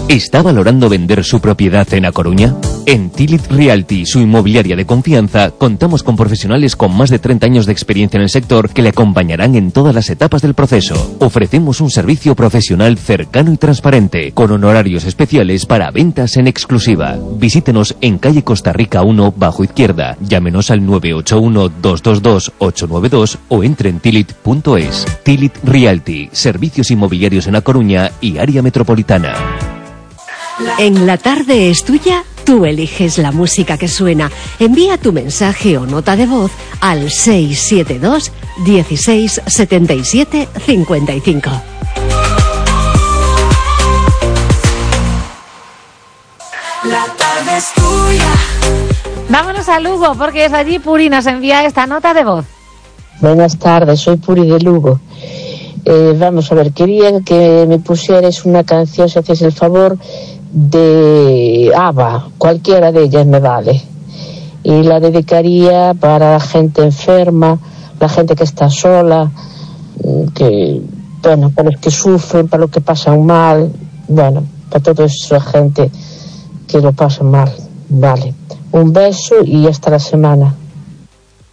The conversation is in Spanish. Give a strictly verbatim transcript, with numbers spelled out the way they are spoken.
¿Está valorando vender su propiedad en A Coruña? En Tilit Realty, su inmobiliaria de confianza, contamos con profesionales con más de treinta años de experiencia en el sector que le acompañarán en todas las etapas del proceso. Ofrecemos un servicio profesional cercano y transparente, con honorarios especiales para ventas en exclusiva. Visítenos en calle Costa Rica uno, bajo izquierda. Llámenos al nueve ocho uno, dos dos dos, ocho nueve dos o entre en tilit punto es. Tilit Realty, servicios inmobiliarios en A Coruña y área metropolitana. En La Tarde es Tuya, tú eliges la música que suena. Envía tu mensaje o nota de voz al seis siete dos, dieciséis, setenta y siete, cincuenta y cinco. La tarde es tuya. Vámonos a Lugo, porque es allí Puri nos envía esta nota de voz. Buenas tardes, soy Puri de Lugo. Eh, vamos a ver, quería que me pusieras una canción, si haces el favor, de ABBA, cualquiera de ellas me vale. Y la dedicaría para la gente enferma, la gente que está sola, que, bueno, para los que sufren, para los que pasan mal, bueno, para toda esa gente que lo pasa mal. Vale, un beso y hasta la semana.